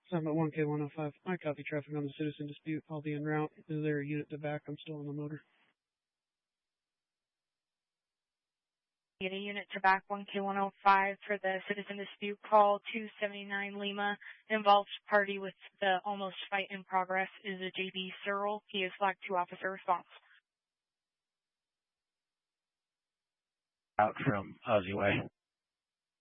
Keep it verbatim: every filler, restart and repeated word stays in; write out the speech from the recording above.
Summit one K one oh five. I copy traffic on the citizen dispute. I'll be en route. Is there a unit to back? I'm still on the motor. Get a unit to back one K one oh five for the citizen dispute call. two seventy-nine Lima. Involved party with the almost fight in progress is a J B Searle. He is flag two officer response. Out from Aussie Way.